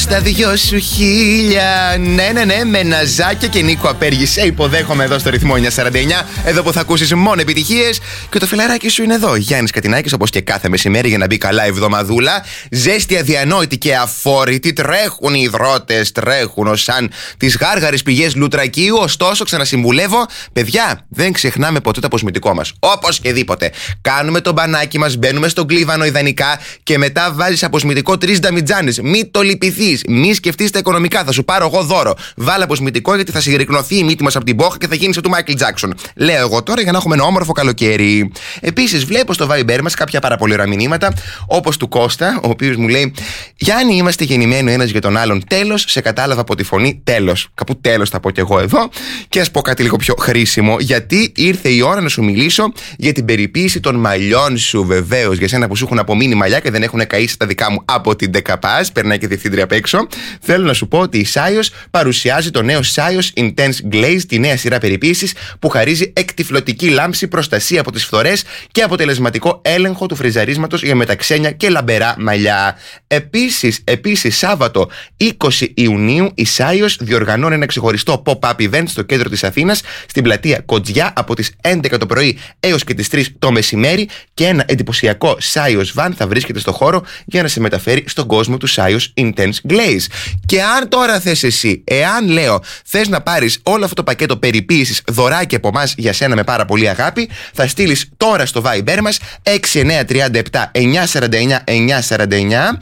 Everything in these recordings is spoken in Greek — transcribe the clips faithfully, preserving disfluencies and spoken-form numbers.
Στα δυο σου χίλια. Ναι, ναι, ναι, με Ναζάκια και Νίκο Απέργη. Σε υποδέχομαι εδώ στο ρυθμό εννιακόσια σαράντα εννιά. Εδώ που θα ακούσεις μόνο επιτυχίες. Και το φιλαράκι σου είναι εδώ. Γιάννης Κατινάκης, όπως και κάθε μεσημέρι, για να μπει καλά η εβδομαδούλα. Ζέστη, αδιανόητη και αφόρητη. Τρέχουν οι υδρότες, τρέχουν ως σαν τις γάργαρες πηγές Λουτρακίου. Ωστόσο, ξανασυμβουλεύω, παιδιά, δεν ξεχνάμε ποτέ το αποσμητικό μας. Όπως και δίποτε. Κάνουμε το μπανάκι μας, μπαίνουμε στον κλίβανο ιδανικά και μετά βάζεις αποσμητικό τρεις νταμιτζάνες. Μη το λυπηθείς. Μη σκεφτείς τα οικονομικά, θα σου πάρω εγώ δώρο. Βάλε αποσμητικό γιατί θα συγρικνωθεί η μύτη μας από την πόχα και θα γίνει σαν του Μάικλ Τζάκσον. Λέω εγώ τώρα για να έχουμε ένα όμορφο καλοκαίρι. Επίσης, βλέπω στο Viber μας κάποια πάρα πολύ ωραία μηνύματα, όπως του Κώστα, ο οποίος μου λέει: Γιάννη, είμαστε γεννημένοι ένας για τον άλλον. Τέλος, σε κατάλαβα από τη φωνή. Τέλος. Κάπου τέλος θα πω κι εγώ εδώ. Και ας πω κάτι λίγο πιο χρήσιμο, γιατί ήρθε η ώρα να σου μιλήσω για την περιποίηση των μαλλιών σου, βεβαίως. Για σένα που σου έχουν απομείνει μαλλιά και δεν έχουν καήσει τα δικά μου από την Δεκαπάς, περνάει και διευθύντρια απ' έξω. Θέλω να σου πω ότι η Σάιος παρουσιάζει το νέο Σάιος Intense Glaze, τη νέα σειρά περιποίησης που χαρίζει εκτυφλωτική λάμψη, προστασία από τις φθορές και αποτελεσματικό έλεγχο του φριζαρίσματος για μεταξένια και λαμπερά μαλλιά. Επίσης, επίσης Σάββατο είκοσι Ιουνίου η Σάιος διοργανώνει ένα ξεχωριστό pop-up event στο κέντρο της Αθήνας, στην πλατεία Κοτζιά, από τις έντεκα το πρωί έως και τις τρεις το μεσημέρι, και ένα εντυπωσιακό Σάιος van θα βρίσκεται στο χώρο για να σε μεταφέρει στον κόσμο του Σάιος Intense Glaze. Και αν τώρα θες εσύ, εάν λέω θες να πάρεις όλο αυτό το πακέτο περιποίησης δωράκι από εμάς για σένα με πάρα πολύ αγάπη, θα στείλεις τώρα στο Viber μας έξι εννιά τρία επτά εννιά σαράντα εννιά εννιά σαράντα εννιά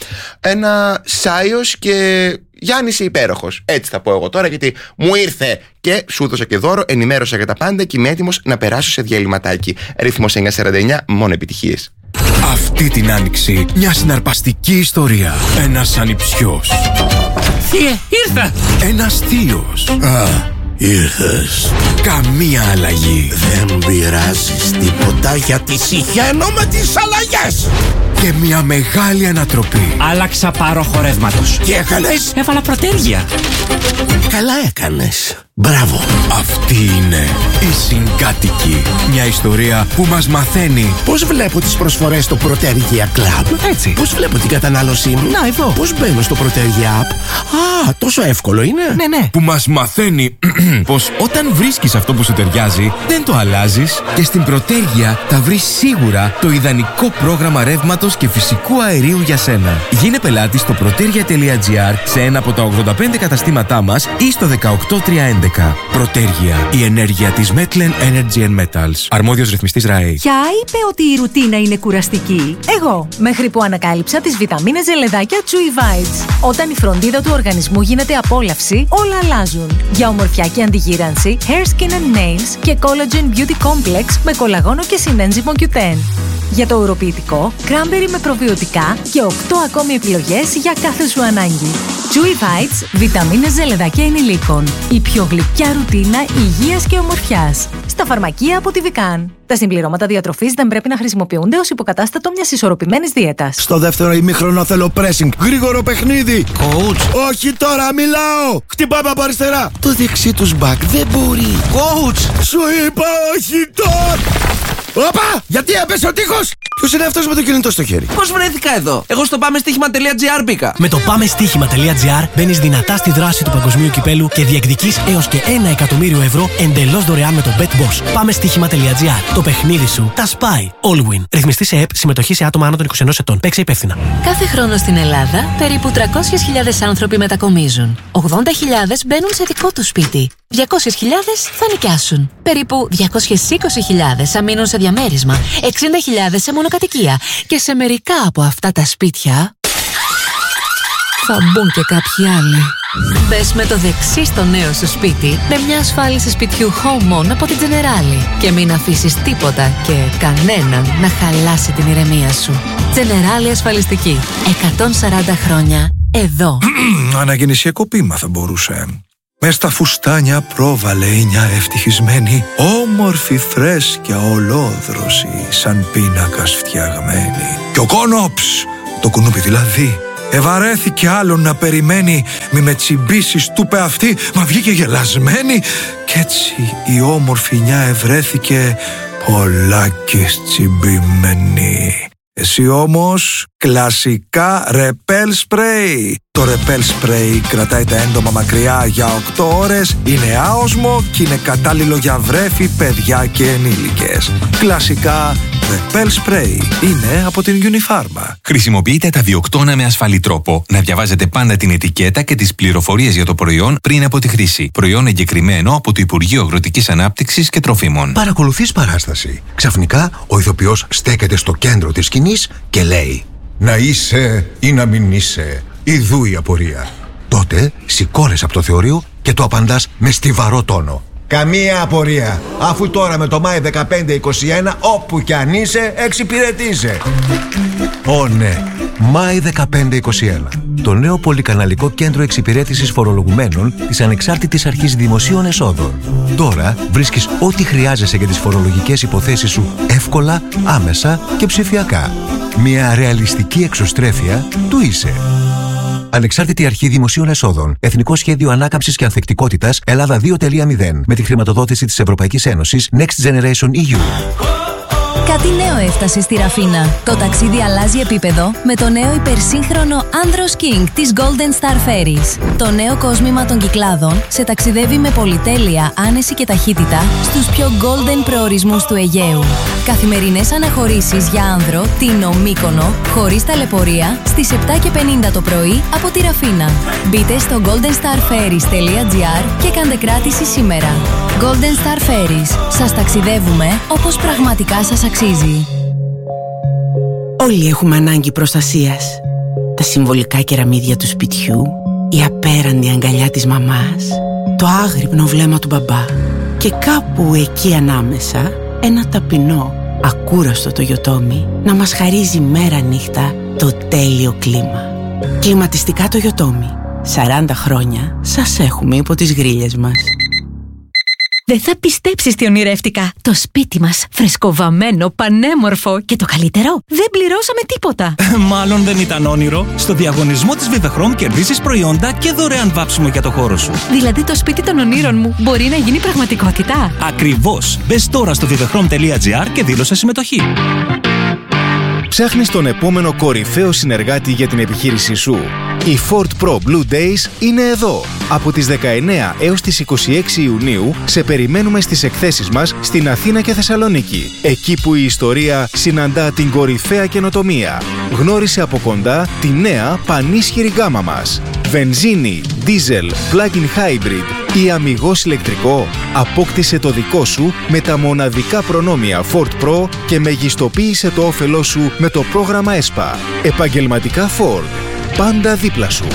ένα Σάιος και Γιάννη, είσαι υπέροχος. Έτσι θα πω εγώ τώρα, γιατί μου ήρθε και σου έδωσα και δώρο, ενημέρωσα για τα πάντα και είμαι έτοιμος να περάσω σε διαλυματάκι. Ρυθμός εννιακόσια σαράντα εννιά, μόνο επιτυχίες. Αυτή την άνοιξη, μια συναρπαστική ιστορία. Ένας ανιψιός. Θείε, ήρθα! Ένας θείος. Α, ήρθες. Καμία αλλαγή. Δεν πειράζεις τίποτα γιατί συχαίνω με τις αλλαγές. Και μια μεγάλη ανατροπή. Άλλαξα πάροχο ρεύματος. Τι έκανες? Έβαλα προτέρια. Καλά έκανες. Μπράβο. Αυτή είναι η Συγκάτοικη. Μια ιστορία που μας μαθαίνει Πώς βλέπω τις προσφορές στο Protergia Club. Έτσι. Πώς βλέπω την κατανάλωσή μου. Να, εδώ. Πώς μπαίνω στο Protergia App. Α, τόσο εύκολο είναι. Ναι, ναι. που μας μαθαίνει πως όταν βρίσκεις αυτό που σου ταιριάζει, δεν το αλλάζεις και στην Προτέργεια θα βρεις σίγουρα το ιδανικό πρόγραμμα ρεύματος και φυσικού αερίου για σένα. Γίνε πελάτης στο protergia τελεία gr σε ένα από τα ογδόντα πέντε καταστήματά μας ή στο δεκαοκτώ τριακόσια έντεκα. Προτέργεια. Η ενέργεια της Metlen Energy and Metals. Αρμόδιος ρυθμιστής ΡΑΕ. Ποια είπε ότι η ρουτίνα είναι κουραστική? Εγώ, μέχρι που ανακάλυψα τις βιταμίνες ζελεδάκια Chewy Vites. Όταν η φροντίδα του οργανισμού γίνεται απόλαυση, όλα αλλάζουν. Για ομορφιά και αντιγύρανση, Hair, Skin and Nails και Collagen Beauty Complex με κολαγόνο και συνένζυμο κιου τεν. Για το ουροποιητικό, κράμπερι με προβιωτικά και οκτώ ακόμη επιλογές για κάθε σου ανάγκη. Chewy Vites, βιταμίνες ζελεδάκια ενηλίκων. Η πιο γλυκιά ρουτίνα υγείας και ομορφιάς. Στα φαρμακεία από τη Vican. Τα συμπληρώματα διατροφής δεν πρέπει να χρησιμοποιούνται ως υποκατάστατο μιας ισορροπημένης δίαιτας. Στο δεύτερο ημίχρονο θέλω pressing. Γρήγορο παιχνίδι. Coach. Όχι τώρα, μιλάω. Χτυπάμε από αριστερά. Το δεξί τους μπακ δεν μπορεί. Coach. Σου είπα όχι τώρα. Όπα! Γιατί έπεσε ο τείχος! Ποιος είναι αυτός με το κινητό στο χέρι? Πώς βρέθηκα εδώ? Εγώ στο πάμε στοίχημα τελεία gr μπήκα. Με το πάμε στοίχημα τελεία gr μπαίνεις δυνατά στη δράση του παγκοσμίου κυπέλου και διεκδικείς έως και ένα εκατομμύριο ευρώ εντελώς δωρεάν με το BetBoss. Πάμε στοίχημα τελεία gr. Το παιχνίδι σου τα σπάει. All win. Ρυθμιστή σε ΕΠ, συμμετοχή σε άτομα άνω των είκοσι ενός ετών. Παίξε υπεύθυνα. Κάθε χρόνο στην Ελλάδα περίπου τριακόσιες χιλιάδες άνθρωποι μετακομίζουν. ογδόντα χιλιάδες μπαίνουν σε δικό τους σπίτι. διακόσιες χιλιάδες θα νοικιάσουν. Περίπου διακόσιες είκοσι χιλιάδες θα μείνουν σε διαμέρισμα. εξήντα χιλιάδες σε μονοκατοικία. Και σε μερικά από αυτά τα σπίτια θα μπουν και κάποιοι άλλοι. Μπες με το δεξί στο νέο σου σπίτι με μια ασφάλιση σπιτιού Home On από την Generali και μην αφήσεις τίποτα και κανέναν να χαλάσει την ηρεμία σου. Generali ασφαλιστική. εκατόν σαράντα χρόνια εδώ. Αναγεννησιακό πείμα θα μπορούσε. Μες στα φουστάνια πρόβαλε μια ευτυχισμένη, όμορφη φρέσκια ολόδρωση, σαν πίνακας φτιαγμένη. Και ο Κόνοψ, το κουνούπι δηλαδή, ευαρέθηκε άλλον να περιμένει, μη με τσιμπήσεις του πε αυτή, μα βγήκε γελασμένη. Κι έτσι η όμορφη νιά ευρέθηκε πολλάκις τσιμπημένη. Εσύ όμως Κλασικά Repel Spray. Το Repel Spray κρατάει τα έντομα μακριά για οκτώ ώρες, είναι άοσμο και είναι κατάλληλο για βρέφη, παιδιά και ενήλικες. Κλασικά Repel Spray. Είναι από την Unifarma. Χρησιμοποιείτε τα διοκτώνα με ασφαλή τρόπο. Να διαβάζετε πάντα την ετικέτα και τις πληροφορίες για το προϊόν πριν από τη χρήση. Προϊόν εγκεκριμένο από το Υπουργείο Αγροτικής Ανάπτυξης και Τροφίμων. Παρακολουθείς παράσταση. Ξαφνικά ο ηθοποιός στέκεται στο κέντρο της σκηνής και λέει: «Να είσαι ή να μην είσαι, ιδού η απορία». Τότε σηκώνεσαι από το θεωρείο και το απαντάς με στιβαρό τόνο: «Καμία απορία, αφού τώρα με το Μάη δεκαπέντε είκοσι ένα όπου κι αν είσαι εξυπηρετείσαι». Ω ναι, Μάη δεκαπέντε είκοσι ένα. Το νέο πολυκαναλικό κέντρο εξυπηρέτησης φορολογουμένων της Ανεξάρτητης Αρχής Δημοσίων Εσόδων. Τώρα βρίσκεις ό,τι χρειάζεσαι για τις φορολογικές υποθέσεις σου εύκολα, άμεσα και ψηφιακά. Μια ρεαλιστική εξωστρέφεια του είσαι. Ανεξάρτητη Αρχή Δημοσίων Εσόδων. Εθνικό Σχέδιο Ανάκαμψης και Ανθεκτικότητας Ελλάδα δύο τελεία μηδέν. Με τη χρηματοδότηση της Ευρωπαϊκής Ένωσης Next Generation ι γιου. Κάτι νέο έφτασε στη Ραφίνα. Το ταξίδι αλλάζει επίπεδο με το νέο υπερσύγχρονο Andros King της Golden Star Ferries. Το νέο κόσμημα των Κυκλάδων σε ταξιδεύει με πολυτέλεια, άνεση και ταχύτητα στους πιο golden προορισμούς του Αιγαίου. Καθημερινές αναχωρήσεις για άνδρο, Τίνο, Μύκονο, χωρίς ταλαιπωρία, στις επτά και πενήντα το πρωί από τη Ραφίνα. Μπείτε στο golden star ferries τελεία gr και κάντε κράτηση σήμερα. Golden Star Ferries. Σας ταξιδεύουμε όπως πραγματικά σας αξίζει. Όλοι έχουμε ανάγκη προστασίας. Τα συμβολικά κεραμίδια του σπιτιού, η απέραντη αγκαλιά της μαμάς, το άγρυπνο βλέμμα του μπαμπά και κάπου εκεί ανάμεσα ένα ταπεινό, ακούραστο το Toyotomi να μας χαρίζει μέρα νύχτα το τέλειο κλίμα. Κλιματιστικά το Toyotomi. σαράντα χρόνια σας έχουμε υπό τις γρίλες μας. Δεν θα πιστέψεις τι ονειρεύτηκα. Το σπίτι μας, φρεσκοβαμμένο, πανέμορφο και το καλύτερο, δεν πληρώσαμε τίποτα. Μάλλον δεν ήταν όνειρο. Στο διαγωνισμό της Vivechrome κερδίζεις προϊόντα και δωρεάν βάψιμο για το χώρο σου. Δηλαδή το σπίτι των ονείρων μου μπορεί να γίνει πραγματικότητα. Ακριβώς. Μπες τώρα στο vivechrome τελεία gr και δήλωσε συμμετοχή. Ψάχνεις τον επόμενο κορυφαίο συνεργάτη για την επιχείρησή σου. Οι Ford Pro Blue Days είναι εδώ. Από τις δεκαεννέα έως τις είκοσι έξι Ιουνίου σε περιμένουμε στις εκθέσεις μας στην Αθήνα και Θεσσαλονίκη. Εκεί που η ιστορία συναντά την κορυφαία καινοτομία. Γνώρισε από κοντά τη νέα πανίσχυρη γκάμα μας. Βενζίνη, diesel, plug-in hybrid ή αμιγώς ηλεκτρικό. Απόκτησε το δικό σου με τα μοναδικά προνόμια Ford Pro και μεγιστοποίησε το όφελό σου με το πρόγραμμα ΕΣΠΑ. Επαγγελματικά Ford. Πάντα δίπλα σου.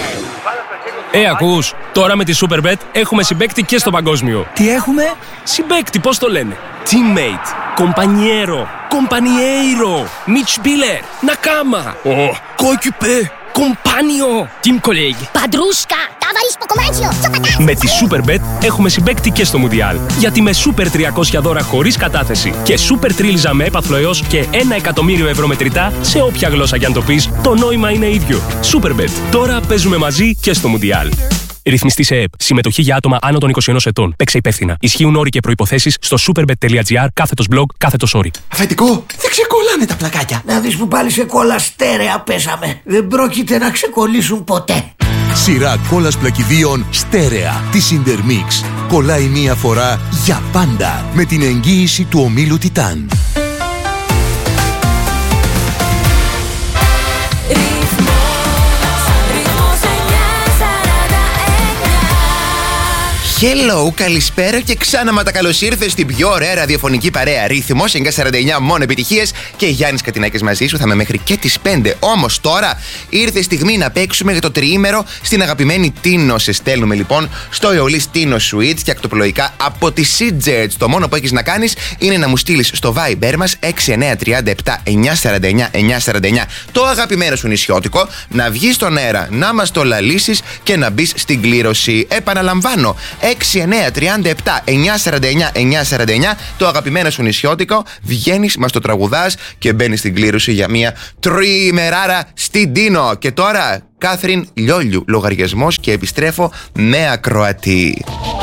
Ε, ακούς, τώρα με τη Superbet έχουμε συμπαίκτη και στο παγκόσμιο. Τι έχουμε? Συμπαίκτη, πώς το λένε? Teammate, compañero, compañeiro, Mitspieler, Nakama, oh, coéquipier, compagno, team colleague. Παντρούσκα, ταβαρίς ποκομάνσιο, με τη Superbet έχουμε συμπαίκτη και στο Μουντιάλ. Γιατί με Super τριακόσια δώρα χωρίς κατάθεση και Super τρίλιζα με έπαθλο έως και ένα εκατομμύριο ευρώ μετρητά σε όποια γλώσσα κι αν το πεις, το νόημα είναι ίδιο. Superbet. Τώρα παίζουμε μαζί και στο Μουντιάλ. Ρυθμιστή σε ΕΕΠ. Συμμετοχή για άτομα άνω των είκοσι ενός ετών. Παίξε υπεύθυνα. Ισχύουν όροι και προϋποθέσεις στο superbet τελεία gr κάθετος blog κάθετος όροι. Αφεντικό, δεν ξεκολλάνε τα πλακάκια. Να δεις που πάλι σε κόλλα στέρεα πέσαμε. Δεν πρόκειται να ξεκολλήσουν ποτέ. Σειρά κόλλας πλακιδίων στέρεα της Intermix. Κολλάει μία φορά για πάντα με την εγγύηση του ομίλου Τιτάν. Hello, καλησπέρα και ξαναματά καλώς ήρθες στην πιο ωραία ραδιοφωνική παρέα. Ρύθμος εννιακόσια σαράντα εννιά, μόνο επιτυχίες και Γιάννης Κατινάκης μαζί σου. Θα είμαι μέχρι και τις πέντε. Όμως τώρα ήρθε η στιγμή να παίξουμε για το τριήμερο στην αγαπημένη Τίνο. Σε στέλνουμε λοιπόν στο Εολής Τίνο Sweets και ακτοπλοϊκά από τη Seajerts. Το μόνο που έχεις να κάνεις είναι να μου στείλεις στο Viber μας έξι εννιά τρία επτά εννιά σαράντα εννιά εννιά σαράντα εννιά το αγαπημένο σου νησιώτικο, να βγεις στον αέρα, να μας το λαλήσεις και να μπεις στην κλήρωση. Επαναλαμβάνω, έξι εννιά τρία επτά εννιά σαράντα εννιά εννιά σαράντα εννιά το αγαπημένο σου νησιώτικο, βγαίνεις, μας το τραγουδάς και μπαίνεις στην κλήρωση για μια τριημεράρα στην Τίνο. Και τώρα, Κάθριν Λιόλιου, λογαριασμός και επιστρέφω με ακροατή.